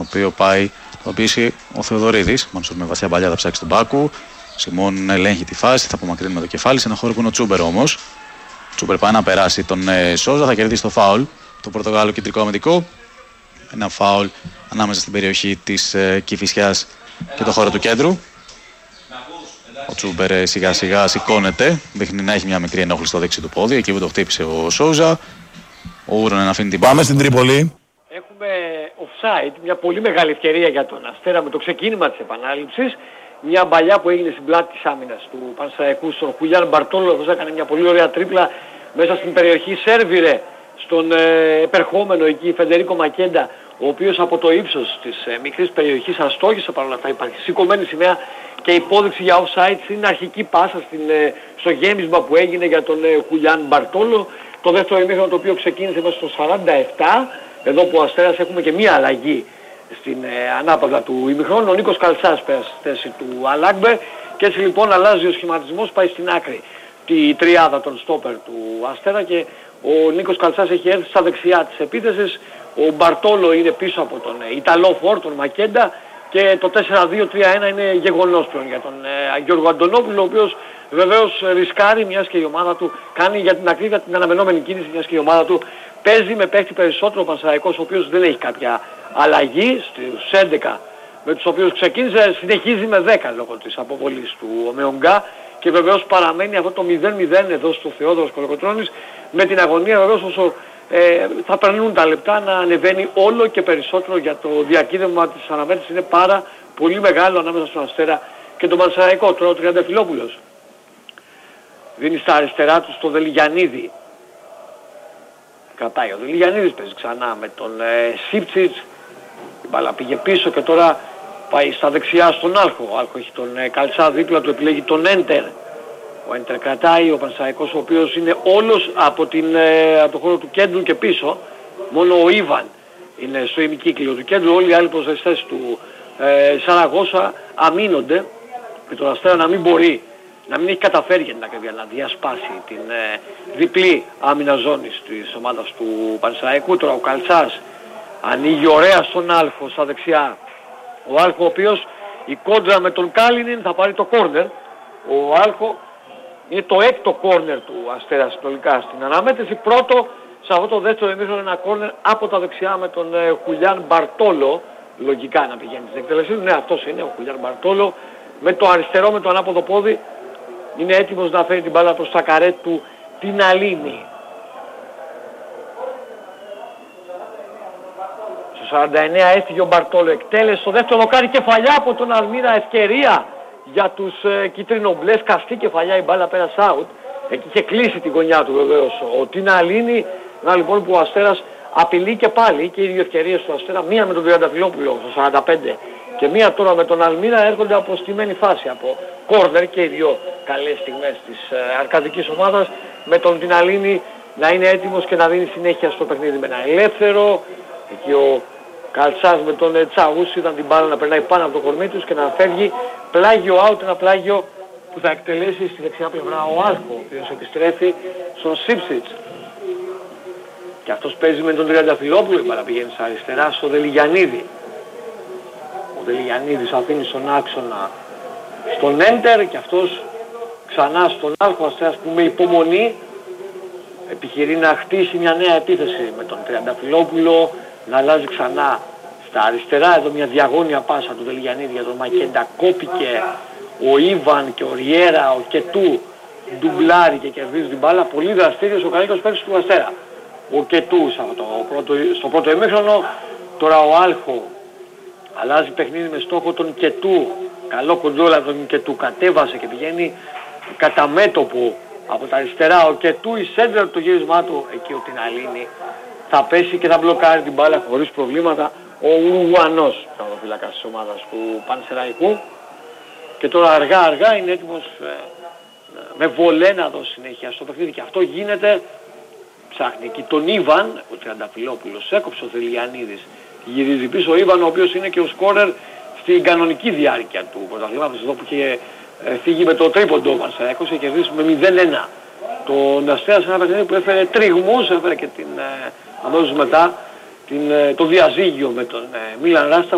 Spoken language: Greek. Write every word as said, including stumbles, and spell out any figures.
οποίο πάει το πίση ο Θεοδωρίδης. Μάνσουρ με βαθιά παλιά θα ψάξει τον Πάκου. Σιμών ελέγχει τη φάση, θα απομακρύνει με το κεφάλι σε ένα χώρο που είναι ο Τσούμπερ όμως. Τσούμπερ πάει να περάσει τον ε, Σόζα, θα κερδίσει το φάουλ. Το Πορτογάλο κεντρικό αμυντικό. Ένα φάουλ ανάμεσα στην περιοχή της ε, Κηφισιάς και το χώρο του κέντρου. Ο Τσούμπερ ε, σιγά σιγά σηκώνεται, δείχνει να έχει μια μικρή ενόχληση στο δεξί του πόδι, εκεί που το χτύπησε ο Σόζα. Ο Ούρον αφήνει την. Πάμε στην Τρίπολη. Έχουμε offside, μια πολύ μεγάλη ευκαιρία για τον Αστέρα με το ξεκίνημα της επανάληψης. Μια μπαλιά που έγινε στην πλάτη της άμυνας του Πανσεραϊκού στον Χουλιάν Μπαρτόλο, αυτός έκανε μια πολύ ωραία τρίπλα μέσα στην περιοχή, σέρβιρε στον ε, επερχόμενο εκεί Φεντερίκο Μακέντα, ο οποίος από το ύψος της ε, μικρής περιοχής αστόχησε παρόλα αυτά, υπάρχει σηκωμένη σημαία και υπόδειξη για offside στην αρχική πάσα στην, ε, στο γέμισμα που έγινε για τον ε, Χουλιάν Μπαρτόλο. Το δεύτερο ημίχρονο το οποίο ξεκίνησε μέσα στο σαράντα επτά, εδώ που ο Αστέρας έχουμε και μία αλλαγή στην ε, ανάπαυλα του ημιχρόνου. Ο Νίκος Καλτσάς πέρασε στη θέση του Αλάκμπερ και έτσι λοιπόν αλλάζει ο σχηματισμός, πάει στην άκρη τη τριάδα των στόπερ του Αστέρα και ο Νίκος Καλτσάς έχει έρθει στα δεξιά της επίθεσης. Ο Μπαρτόλο είναι πίσω από τον ε, Ιταλό φορ, τον Μακέντα, και το τέσσερα δύο τρία ένα είναι γεγονός πλέον για τον ε, Γιώργο Αντωνόπουλο, ο οποίος βεβαίως ρισκάρει, μιας και η ομάδα του κάνει για την ακρίβεια την αναμενόμενη κίνηση, μιας και η ομάδα του παίζει με παίχτη περισσότερο ο Πανσεραϊκός, ο οποίος δεν έχει κάποια αλλαγή στους έντεκα με τους οποίους ξεκίνησε, συνεχίζει με δέκα λόγω της αποβολής του Ομεογκά και βεβαίως παραμένει αυτό το μηδέν μηδέν εδώ στο Θεόδωρος Κολοκοτρώνης, με την αγωνία βεβαίως όσο ε, θα περνούν τα λεπτά να ανεβαίνει όλο και περισσότερο, για το διακύβευμα της αναμέτρησης είναι πάρα πολύ μεγάλο ανάμεσα στον Αστέρα και τον Πανσεραϊκό. Τώρα ο Τριανταφυλόπουλος δίνει στα αριστερά του στο Δελιγιαννίδη. Κρατάει ο Δελιγιαννίδης, παίζει ξανά με τον ε, Σίπτσιτς. Η μπάλα πήγε πίσω και τώρα πάει στα δεξιά στον Άλχο. Ο Άλχο έχει τον ε, Καλτσά δίπλα του, επιλέγει τον Έντερ. Ο Έντερ κρατάει, ο Πανσεραϊκός ο οποίος είναι όλος από, την, ε, από το χώρο του κέντρου και πίσω. Μόνο ο Ήβαν είναι στο ημικύκλιο του κέντρου. Όλοι οι άλλοι προσδεστές του ε, Σαραγώσα αμήνονται και τον Αστέρα να μην μπορεί, να μην έχει καταφέρει για την ακρίβεια να διασπάσει την ε, διπλή άμυνα ζώνης της ομάδας του Πανσεραϊκού. Τώρα ο Καλτσάς ανοίγει ωραία στον Άλχο στα δεξιά. Ο Άλχο ο οποίος η κόντρα με τον Κάλινιν θα πάρει το κόρνερ. Ο Άλχο είναι το έκτο κόρνερ του Αστέρα συνολικά στην αναμέτρηση. Πρώτο σε αυτό το δεύτερο ημίχρονο ένα κόρνερ από τα δεξιά με τον ε, Χουλιάν Μπαρτόλο. Λογικά να πηγαίνει στην εκτέλεσή του. Ναι, αυτός είναι ο Χουλιάν Μπαρτόλο. Με το αριστερό, με το ανάποδο πόδι είναι έτοιμος να φέρει την μπάλα προς τα καρέ του την Αλίνη. Στο σαράντα εννέα έφυγε ο Μπαρτόλο, εκτέλεσε στο δεύτερο δοκάρι, κεφαλιά από τον Αλμύρα, ευκαιρία για τους ε, κυτρινομπλές, καυτή κεφαλιά, η μπάλα πέρασε out. Εκεί είχε κλείσει την γωνιά του βεβαίως ο Τίνα Αλίνη. Να λοιπόν που ο Αστέρας απειλεί και πάλι, και οι δύο ευκαιρίες του Αστέρα, μία με τον Τριανταφυλόπουλο στο σαράντα πέντε και μία τώρα με τον Αλμύρα, έρχονται από στημένη φάση, από κόρνερ, και οι δύο καλές στιγμές της ε, αρκαδικής ομάδας, με τον Τιναλίνη να είναι έτοιμος και να δίνει συνέχεια στο παιχνίδι με ένα ελεύθερο. Εκεί ο Καλτσάς με τον ε, Τσαγούση ήταν την μπάλα να περνάει πάνω από το κορμί τους και να φεύγει πλάγιο out, ένα πλάγιο που θα εκτελέσει στη δεξιά πλευρά ο Άλχο, ο οποίος επιστρέφει στον Σίψιτς. Και αυτός παίζει με τον Τριανταφυλόπουλο, η μπάλα πηγαίνει στα αριστερά στο Δελιγιαννίδη. Ο Δελιγιαννίδης αφήνει στον άξονα στον Έντερ και αυτός ξανά στον Άλχο. Αστέρας που με υπομονή επιχειρεί να χτίσει μια νέα επίθεση με τον Τριανταφυλόπουλο, να αλλάζει ξανά στα αριστερά. Εδώ μια διαγώνια πάσα του Δελιγιαννίδη για τον Μακέντα, κόπηκε ο Ήβαν και ο Ριέρα, ο Κετού ντουμπλάρει και κερδίζει την μπάλα. Πολύ δραστήριος, ο καλύτερος παίκτης του Αστέρα ο Κετού το πρώτο, στο πρώτο ημίχρονο. Τώρα ο Άλχο αλλάζει παιχνίδι με στόχο τον Κετού. Καλό κοντρόλα τον Κετού, κατέβασε και πηγαίνει κατά μέτωπο από τα αριστερά. Ο Κετού, η σέντρα του, το γύρισμά του, εκεί ο Τιναλίνη θα πέσει και θα μπλοκάρει την μπάλα χωρίς προβλήματα. Ο Ουρουγουανός, κανονοφύλακας της ομάδας του Πανσεραϊκού. Και τώρα αργά αργά είναι έτοιμος ε, με βολέ να δώσει συνέχεια στο παιχνίδι, και αυτό γίνεται. Ψάχνει εκεί τον Ήβαν, ο Τριανταφυλόπουλος έκοψε, ο Θελιανίδης γυρίζει πίσω. Ο Ήβαν, ο οποίος είναι και ο σκόρερ στην κανονική διάρκεια του πρωταθλήματος, εδώ που είχε ε, φύγει με το τρίποντο μας, έκοψε και κερδίσει με μηδέν ένα τον Αστέρα σε ένα παιχνίδι που έφερε τριγμούς, έφερε και την, ε, αμέσως μετά την, ε, το διαζύγιο με τον ε, Μίλαν Ράστα.